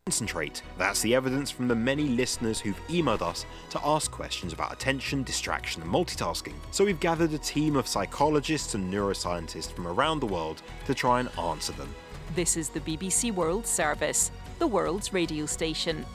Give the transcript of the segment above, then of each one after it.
Concentrate. That's the evidence from the many listeners who've emailed us to ask questions about attention, distraction and multitasking. So we've gathered a team of psychologists and neuroscientists from around the world to try and answer them. This is the BBC World Service, the world's radio station.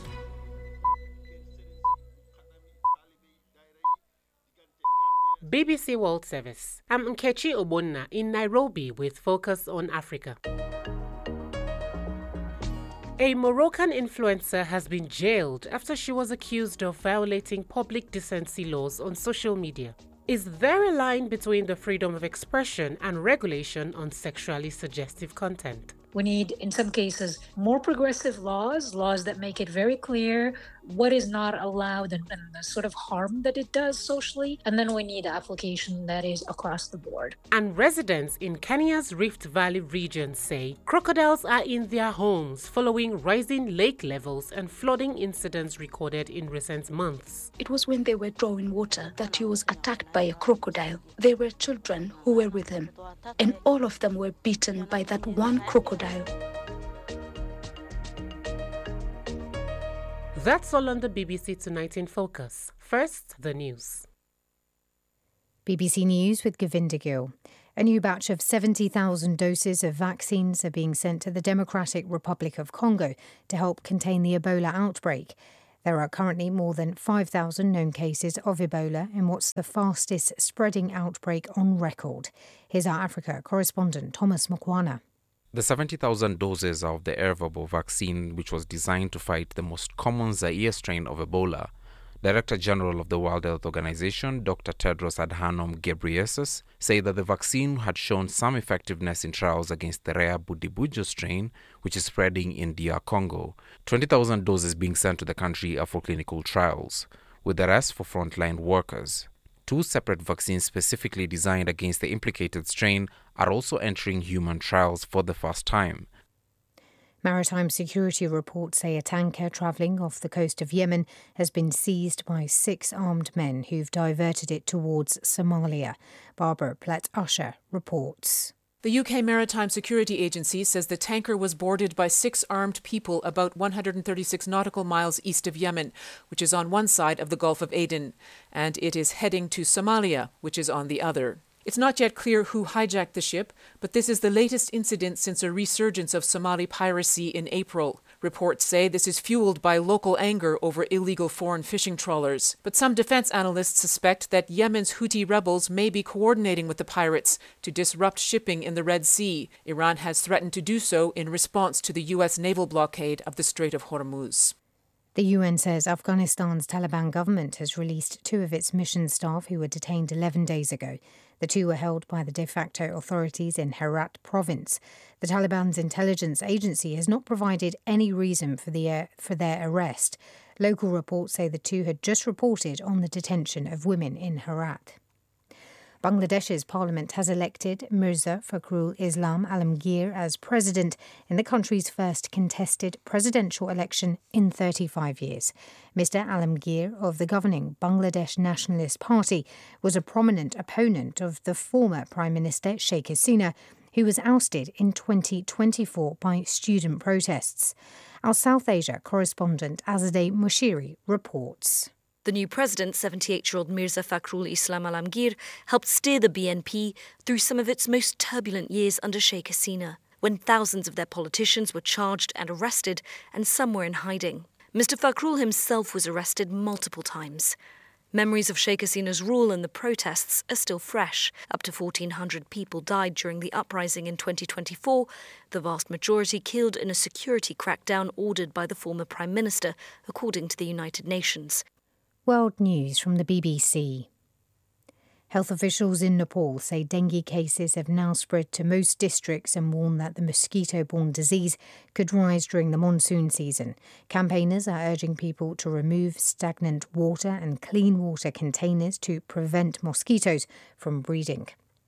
BBC World Service. I'm Nkechi Obonna in Nairobi with Focus on Africa. A Moroccan influencer has been jailed after she was accused of violating public decency laws on social media. Is there a line between the freedom of expression and regulation on sexually suggestive content? We need, in some cases, more progressive laws that make it very clear what is not allowed and the sort of harm that it does socially. And then we need application that is across the board. And residents in Kenya's Rift Valley region say crocodiles are in their homes following rising lake levels and flooding incidents recorded in recent months. It was when they were drawing water that he was attacked by a crocodile. There were children who were with him, and all of them were beaten by that one crocodile. That's all on the BBC Tonight in Focus. First, the news. BBC News with Govinda Gill. A new batch of 70,000 doses of vaccines are being sent to the Democratic Republic of Congo to help contain the Ebola outbreak. There are currently more than 5,000 known cases of Ebola in what's the fastest spreading outbreak on record. Here's our Africa correspondent Thomas Mukwana. The 70,000 doses of the Ervebo vaccine, which was designed to fight the most common Zaire strain of Ebola, Director General of the World Health Organization, Dr. Tedros Adhanom Ghebreyesus, said that the vaccine had shown some effectiveness in trials against the rare Budibujo strain, which is spreading in DR Congo. 20,000 doses being sent to the country are for clinical trials, with the rest for frontline workers. 2 separate vaccines specifically designed against the implicated strain are also entering human trials for the first time. Maritime security reports say a tanker travelling off the coast of Yemen has been seized by 6 armed men who've diverted it towards Somalia. Barbara Platt-Usher reports. The UK Maritime Security Agency says the tanker was boarded by 6 armed people about 136 nautical miles east of Yemen, which is on one side of the Gulf of Aden, and it is heading to Somalia, which is on the other. It's not yet clear who hijacked the ship, but this is the latest incident since a resurgence of Somali piracy in April. Reports say this is fueled by local anger over illegal foreign fishing trawlers. But some defense analysts suspect that Yemen's Houthi rebels may be coordinating with the pirates to disrupt shipping in the Red Sea. Iran has threatened to do so in response to the U.S. naval blockade of the Strait of Hormuz. The UN says Afghanistan's Taliban government has released 2 of its mission staff who were detained 11 days ago. The 2 were held by the de facto authorities in Herat province. The Taliban's intelligence agency has not provided any reason for their arrest. Local reports say the 2 had just reported on the detention of women in Herat. Bangladesh's parliament has elected Mirza Fakhrul Islam Alamgir as president in the country's first contested presidential election in 35 years. Mr. Alamgir of the governing Bangladesh Nationalist Party was a prominent opponent of the former Prime Minister Sheikh Hasina, who was ousted in 2024 by student protests. Our South Asia correspondent Azadeh Moshiri reports. The new president, 78-year-old Mirza Fakhrul Islam Alamgir, helped steer the BNP through some of its most turbulent years under Sheikh Hasina, when thousands of their politicians were charged and arrested, and some were in hiding. Mr. Fakhrul himself was arrested multiple times. Memories of Sheikh Hasina's rule and the protests are still fresh. Up to 1,400 people died during the uprising in 2024, the vast majority killed in a security crackdown ordered by the former Prime Minister, according to the United Nations. World News from the BBC. Health officials in Nepal say dengue cases have now spread to most districts and warn that the mosquito-borne disease could rise during the monsoon season. Campaigners are urging people to remove stagnant water and clean water containers to prevent mosquitoes from breeding.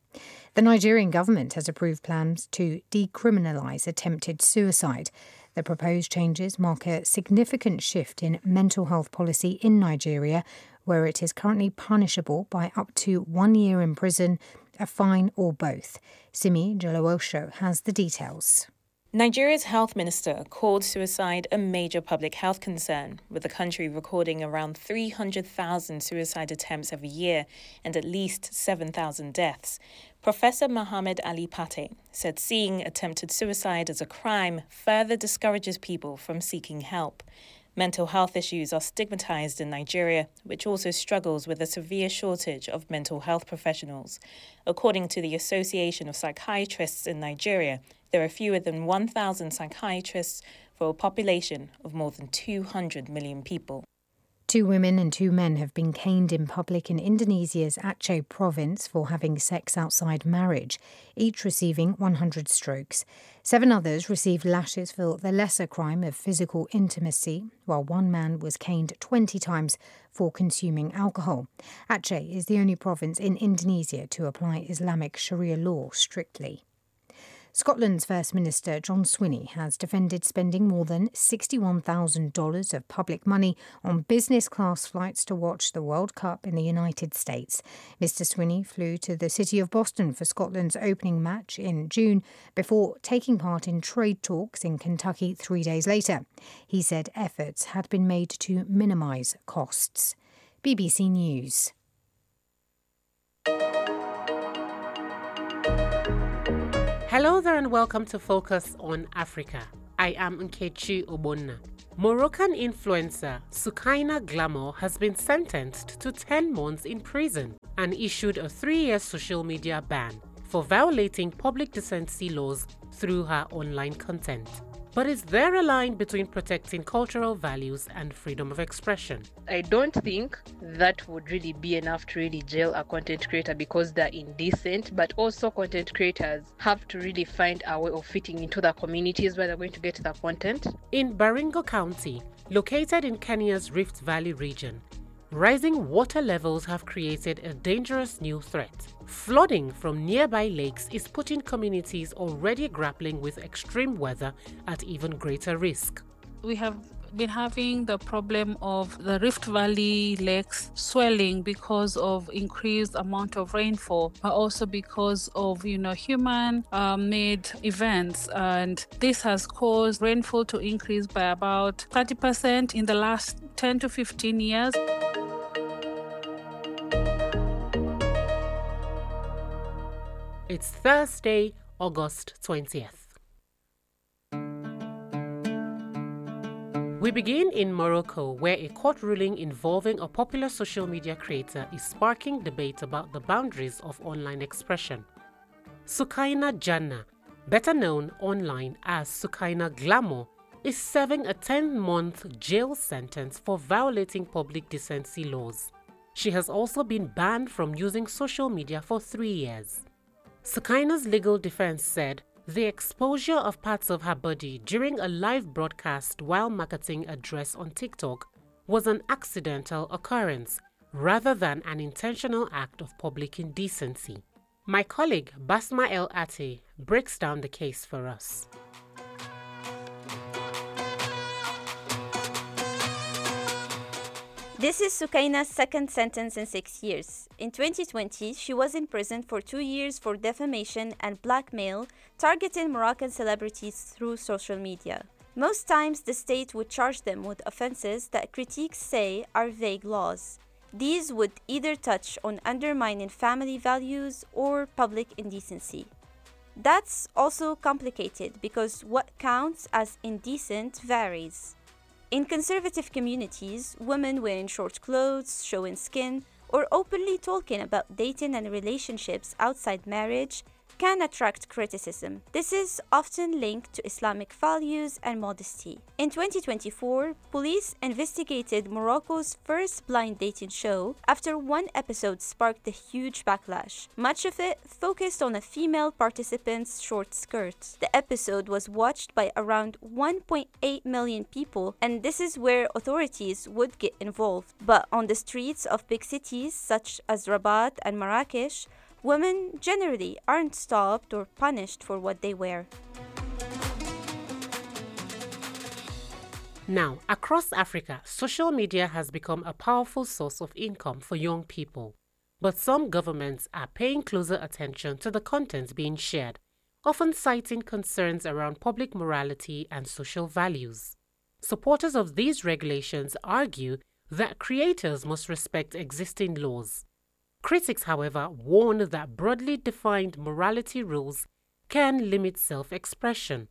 The Nigerian government has approved plans to decriminalise attempted suicide. The proposed changes mark a significant shift in mental health policy in Nigeria, where it is currently punishable by up to 1 year in prison, a fine or both. Simi Jalawosho has the details. Nigeria's health minister called suicide a major public health concern, with the country recording around 300,000 suicide attempts every year and at least 7,000 deaths. Professor Mohammed Ali Pate said seeing attempted suicide as a crime further discourages people from seeking help. Mental health issues are stigmatized in Nigeria, which also struggles with a severe shortage of mental health professionals. According to the Association of Psychiatrists in Nigeria, there are fewer than 1,000 psychiatrists for a population of more than 200 million people. 2 women and 2 men have been caned in public in Indonesia's Aceh province for having sex outside marriage, each receiving 100 strokes. 7 others received lashes for the lesser crime of physical intimacy, while 1 man was caned 20 times for consuming alcohol. Aceh is the only province in Indonesia to apply Islamic Sharia law strictly. Scotland's First Minister John Swinney has defended spending more than $61,000 of public money on business-class flights to watch the World Cup in the United States. Mr Swinney flew to the city of Boston for Scotland's opening match in June before taking part in trade talks in Kentucky 3 days later. He said efforts had been made to minimise costs. BBC News. Hello there and welcome to Focus on Africa. I am Nkechi Obonna. Moroccan influencer Soukaina Glamour has been sentenced to 10 months in prison and issued a 3-year social media ban for violating public decency laws through her online content. But is there a line between protecting cultural values and freedom of expression? I don't think that would really be enough to really jail a content creator because they're indecent, but also content creators have to really find a way of fitting into the communities where they're going to get the content. In Baringo County, located in Kenya's Rift Valley region, rising water levels have created a dangerous new threat. Flooding from nearby lakes is putting communities already grappling with extreme weather at even greater risk. We have been having the problem of the Rift Valley lakes swelling because of increased amount of rainfall, but also because of human made events, and this has caused rainfall to increase by about 30% in the last 10 to 15 years. It's Thursday, August 20th. We begin in Morocco, where a court ruling involving a popular social media creator is sparking debate about the boundaries of online expression. Soukaina Janna, better known online as Soukaina Glamour, is serving a 10-month jail sentence for violating public decency laws. She has also been banned from using social media for 3 years. Soukaina's legal defense said the exposure of parts of her body during a live broadcast while marketing a dress on TikTok was an accidental occurrence rather than an intentional act of public indecency. My colleague Basma El Ate breaks down the case for us. This is Soukaina's second sentence in 6 years. In 2020, she was in prison for 2 years for defamation and blackmail, targeting Moroccan celebrities through social media. Most times, the state would charge them with offenses that critics say are vague laws. These would either touch on undermining family values or public indecency. That's also complicated because what counts as indecent varies. In conservative communities, women wearing short clothes, showing skin, or openly talking about dating and relationships outside marriage can attract criticism. This is often linked to Islamic values and modesty. In 2024, police investigated Morocco's first blind dating show after one episode sparked a huge backlash. Much of it focused on a female participant's short skirt. The episode was watched by around 1.8 million people, and this is where authorities would get involved. But on the streets of big cities such as Rabat and Marrakesh, women generally aren't stopped or punished for what they wear. Now, across Africa, social media has become a powerful source of income for young people. But some governments are paying closer attention to the content being shared, often citing concerns around public morality and social values. Supporters of these regulations argue that creators must respect existing laws. Critics, however, warn that broadly defined morality rules can limit self-expression.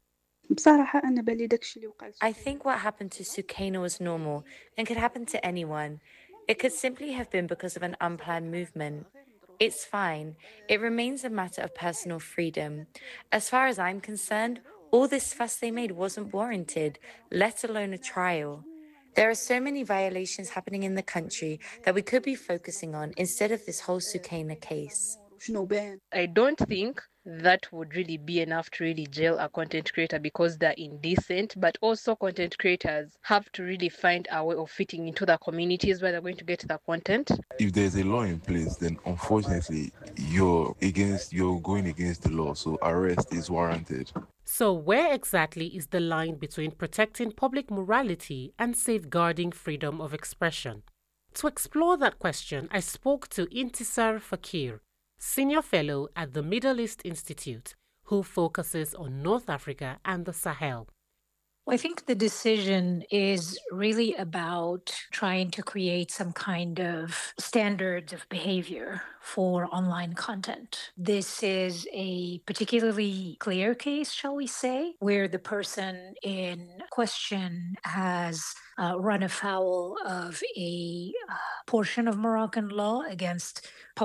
I think what happened to Sukaina was normal and could happen to anyone. It could simply have been because of an unplanned movement. It's fine. It remains a matter of personal freedom. As far as I'm concerned, all this fuss they made wasn't warranted, let alone a trial. There are so many violations happening in the country that we could be focusing on instead of this whole Sukaina case. I don't think that would really be enough to really jail a content creator because they're indecent, but also content creators have to really find a way of fitting into the communities where they're going to get the content. If there's a law in place, then unfortunately you're going against the law, so arrest is warranted. So where exactly is the line between protecting public morality and safeguarding freedom of expression? To explore that question, I spoke to Intisar Fakir, Senior Fellow at the Middle East Institute, who focuses on North Africa and the Sahel. I think the decision is really about trying to create some kind of standards of behavior for online content. This is a particularly clear case, shall we say, where the person in question has run afoul of a portion of Moroccan law against